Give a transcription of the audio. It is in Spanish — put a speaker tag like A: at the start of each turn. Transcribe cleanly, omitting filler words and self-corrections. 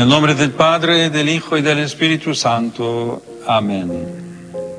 A: el nombre del Padre, del Hijo y del Espíritu Santo. Amén.